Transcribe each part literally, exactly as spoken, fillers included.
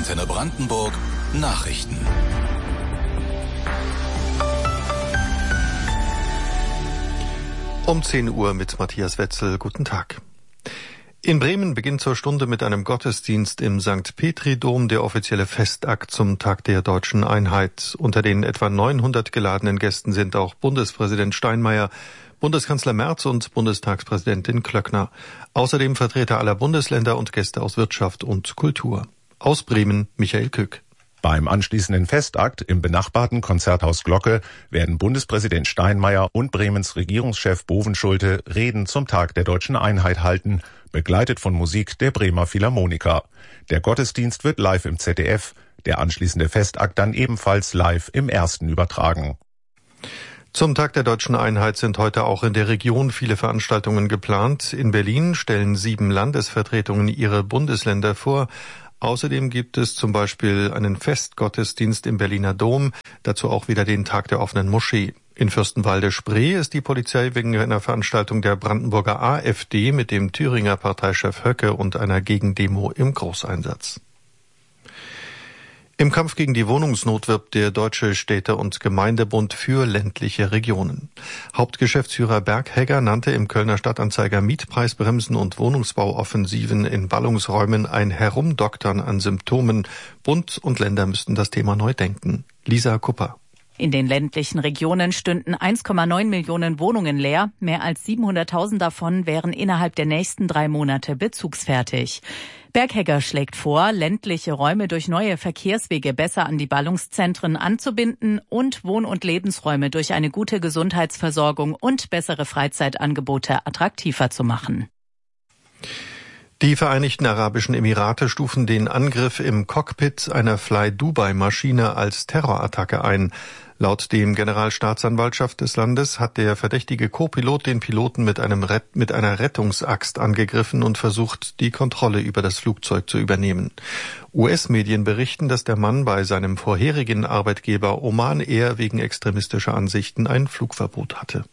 Antenne Brandenburg Nachrichten. Um zehn Uhr mit Matthias Wetzel. Guten Tag. In Bremen beginnt zur Stunde mit einem Gottesdienst im Sankt Petri-Dom der offizielle Festakt zum Tag der Deutschen Einheit. Unter den etwa neunhundert geladenen Gästen sind auch Bundespräsident Steinmeier, Bundeskanzler Merz und Bundestagspräsidentin Klöckner. Außerdem Vertreter aller Bundesländer und Gäste aus Wirtschaft und Kultur. Aus Bremen Michael Kück. Beim anschließenden Festakt im benachbarten Konzerthaus Glocke werden Bundespräsident Steinmeier und Bremens Regierungschef Bovenschulte Reden zum Tag der Deutschen Einheit halten, begleitet von Musik der Bremer Philharmoniker. Der Gottesdienst wird live im Z D F, der anschließende Festakt dann ebenfalls live im Ersten übertragen. Zum Tag der Deutschen Einheit sind heute auch in der Region viele Veranstaltungen geplant. In Berlin stellen sieben Landesvertretungen ihre Bundesländer vor. Außerdem gibt es zum Beispiel einen Festgottesdienst im Berliner Dom, dazu auch wieder den Tag der offenen Moschee. In Fürstenwalde-Spree ist die Polizei wegen einer Veranstaltung der Brandenburger AfD mit dem Thüringer Parteichef Höcke und einer Gegendemo im Großeinsatz. Im Kampf gegen die Wohnungsnot wirbt der Deutsche Städte- und Gemeindebund für ländliche Regionen. Hauptgeschäftsführer Berg Hegger nannte im Kölner Stadtanzeiger Mietpreisbremsen und Wohnungsbauoffensiven in Ballungsräumen ein Herumdoktern an Symptomen. Bund und Länder müssten das Thema neu denken. Lisa Kupper. In den ländlichen Regionen stünden eins Komma neun Millionen Wohnungen leer. Mehr als siebenhunderttausend davon wären innerhalb der nächsten drei Monate bezugsfertig. Berghegger schlägt vor, ländliche Räume durch neue Verkehrswege besser an die Ballungszentren anzubinden und Wohn- und Lebensräume durch eine gute Gesundheitsversorgung und bessere Freizeitangebote attraktiver zu machen. Die Vereinigten Arabischen Emirate stufen den Angriff im Cockpit einer Fly-Dubai-Maschine als Terrorattacke ein. Laut dem Generalstaatsanwaltschaft des Landes hat der verdächtige Co-Pilot den Piloten mit einem Ret- mit einer Rettungsaxt angegriffen und versucht, die Kontrolle über das Flugzeug zu übernehmen. U S-Medien berichten, dass der Mann bei seinem vorherigen Arbeitgeber Oman Air wegen extremistischer Ansichten ein Flugverbot hatte.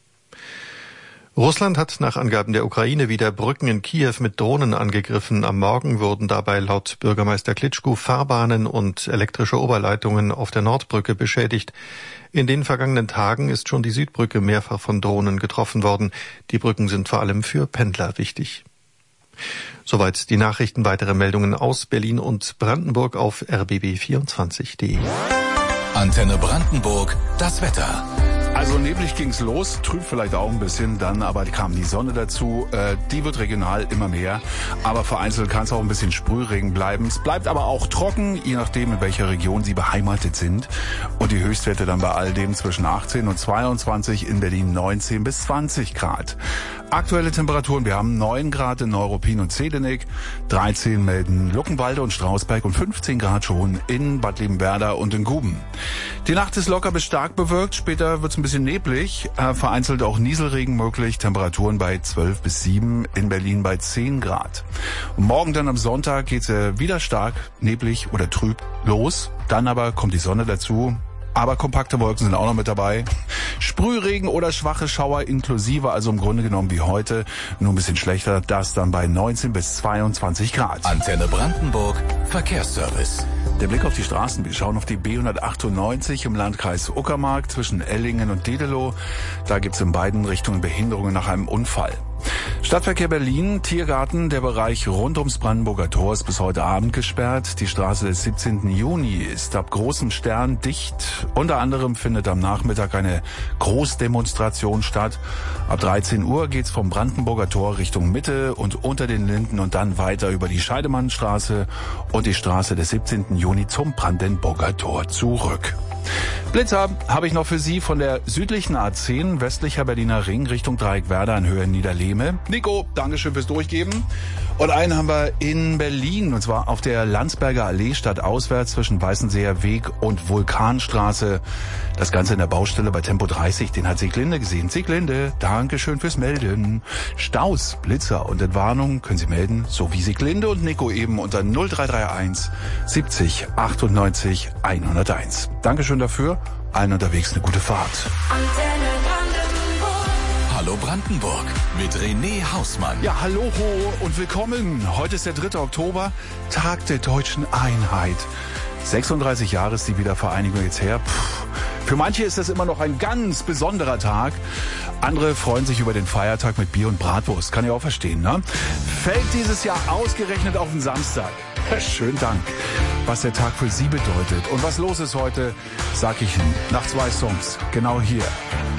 Russland hat nach Angaben der Ukraine wieder Brücken in Kiew mit Drohnen angegriffen. Am Morgen wurden dabei laut Bürgermeister Klitschko Fahrbahnen und elektrische Oberleitungen auf der Nordbrücke beschädigt. In den vergangenen Tagen ist schon die Südbrücke mehrfach von Drohnen getroffen worden. Die Brücken sind vor allem für Pendler wichtig. Soweit die Nachrichten. Weitere Meldungen aus Berlin und Brandenburg auf r b b vierundzwanzig punkt d e. Antenne Brandenburg, das Wetter. Also neblig ging's los, trüb vielleicht auch ein bisschen, dann aber kam die Sonne dazu. Äh, die wird regional immer mehr, aber vereinzelt kann es auch ein bisschen Sprühregen bleiben. Es bleibt aber auch trocken, je nachdem in welcher Region Sie beheimatet sind. Und die Höchstwerte dann bei all dem zwischen achtzehn und zweiundzwanzig, in Berlin neunzehn bis zwanzig Grad. Aktuelle Temperaturen, wir haben neun Grad in Neuruppin und Zedinek, dreizehn melden Luckenwalde und Strausberg und fünfzehn Grad schon in Bad Liebenwerda und in Guben. Die Nacht ist locker bis stark bewölkt, später wird's ein bisschen neblig, äh, vereinzelt auch Nieselregen möglich, Temperaturen bei zwölf bis sieben, in Berlin bei zehn Grad. Und morgen dann am Sonntag geht's äh, wieder stark neblig oder trüb los, dann aber kommt die Sonne dazu. Aber kompakte Wolken sind auch noch mit dabei. Sprühregen oder schwache Schauer inklusive, also im Grunde genommen wie heute, nur ein bisschen schlechter, das dann bei neunzehn bis zweiundzwanzig Grad. Antenne Brandenburg, Verkehrsservice. Der Blick auf die Straßen, wir schauen auf die B hundertachtundneunzig im Landkreis Uckermark zwischen Ellingen und Dedelow. Da gibt's in beiden Richtungen Behinderungen nach einem Unfall. Stadtverkehr Berlin, Tiergarten, der Bereich rund ums Brandenburger Tor ist bis heute Abend gesperrt. Die Straße des siebzehnten Juni ist ab großem Stern dicht. Unter anderem findet am Nachmittag eine Großdemonstration statt. Ab dreizehn Uhr geht's vom Brandenburger Tor Richtung Mitte und unter den Linden und dann weiter über die Scheidemannstraße und die Straße des siebzehnten Juni zum Brandenburger Tor zurück. Blitzer habe ich noch für Sie von der südlichen A zehn, westlicher Berliner Ring Richtung Dreieckwerder in Höhe Niederlehme. Nico, Dankeschön fürs Durchgeben. Und einen haben wir in Berlin, und zwar auf der Landsberger Allee stadtauswärts zwischen Weißenseer Weg und Vulkanstraße. Das Ganze in der Baustelle bei Tempo dreißig, den hat Sieglinde gesehen. Sieglinde, Dankeschön fürs Melden. Staus, Blitzer und Entwarnung können Sie melden, so wie Sieglinde und Nico eben unter null drei drei eins siebzig achtundneunzig hunderteins. Dankeschön dafür, allen unterwegs eine gute Fahrt. Hallo Brandenburg mit René Hausmann. Ja, hallo und willkommen. Heute ist der dritte Oktober, Tag der deutschen Einheit. sechsunddreißig Jahre ist die Wiedervereinigung jetzt her. Puh. Für manche ist das immer noch ein ganz besonderer Tag. Andere freuen sich über den Feiertag mit Bier und Bratwurst. Kann ich auch verstehen, ne? Fällt dieses Jahr ausgerechnet auf den Samstag. Schönen Dank. Was der Tag für Sie bedeutet und was los ist heute, sag ich Ihnen nach zwei Songs. Genau hier.